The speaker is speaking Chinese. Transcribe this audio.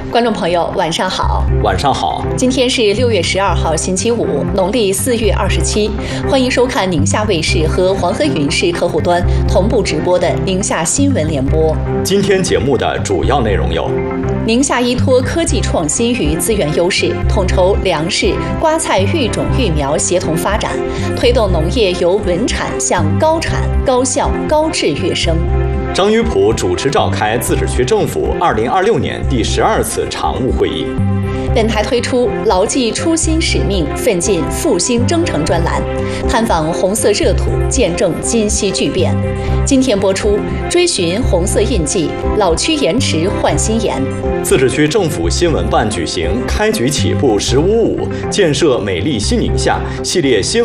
观众朋友，晚上好。 晚上好。 今天是6月12号，星期五，农历4月27。欢迎收看宁夏卫视和黄河云视客户端同步直播的宁夏新闻联播。 今天节目的主要内容有： 宁夏依托科技创新与资源优势，统筹粮食、瓜菜育种育苗协同发展，推动农业由稳产向高产、高效、高质跃升。 张于普主持召开自治区政府2026年第12次常务会议。 本台推出“牢记初心使命，奋进复兴征程”专栏，探访红色热土，见证今昔巨变。今天播出追寻红色印记，老区延迟焕新颜。 自治区政府新闻办举行开局起步15.5建设美丽新宁夏系列新